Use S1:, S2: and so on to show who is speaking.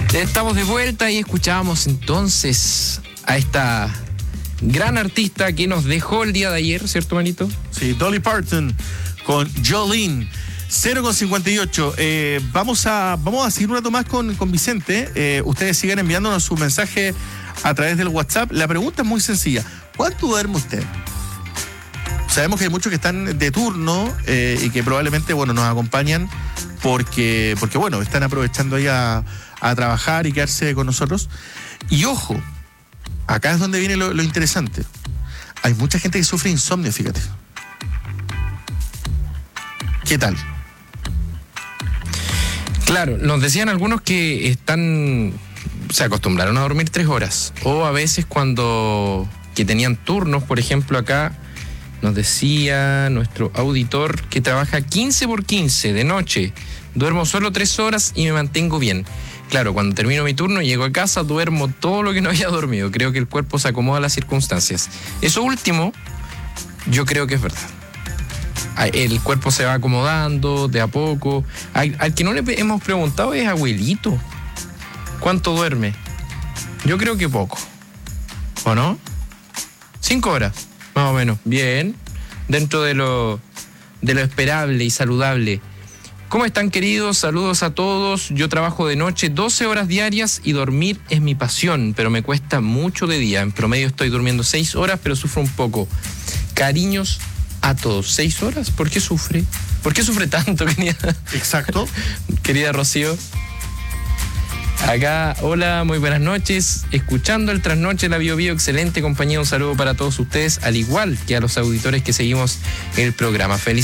S1: Estamos de vuelta y escuchábamos entonces a esta gran artista que nos dejó el día de ayer, ¿cierto, Manito?
S2: Sí, Dolly Parton con Jolene. 0:58. Vamos a seguir un rato más con Vicente. Ustedes sigan enviándonos su mensaje a través del WhatsApp. La pregunta es muy sencilla. ¿Cuánto duerme usted? Sabemos que hay muchos que están de turno y que probablemente, bueno, nos acompañan porque bueno, están aprovechando ahí a trabajar y quedarse con nosotros. Y ojo, acá es donde viene lo interesante. Hay mucha gente que sufre insomnio, fíjate. ¿Qué tal?
S1: Claro, nos decían algunos que se acostumbraron a dormir 3 horas. O a veces que tenían turnos, por ejemplo, acá nos decía nuestro auditor que trabaja 15x15 de noche. Duermo solo 3 horas y me mantengo bien. Claro, cuando termino mi turno, llego a casa, duermo todo lo que no había dormido. Creo que el cuerpo se acomoda a las circunstancias. Eso último, yo creo que es verdad. El cuerpo se va acomodando de a poco. Al que no le hemos preguntado es abuelito. ¿Cuánto duerme? Yo creo que poco. ¿O no? 5 horas, más o menos. Bien. Dentro de lo esperable y saludable. ¿Cómo están, queridos? Saludos a todos. Yo trabajo de noche 12 horas diarias y dormir es mi pasión, pero me cuesta mucho de día. En promedio estoy durmiendo 6 horas, pero sufro un poco. Cariños a todos. 6 horas. ¿Por qué sufre? ¿Por qué sufre tanto, querida?
S2: Exacto.
S1: Querida Rocío. Acá, hola, muy buenas noches. Escuchando el Trasnoche de la Bio Bio, excelente compañía. Un saludo para todos ustedes, al igual que a los auditores que seguimos el programa. Feliz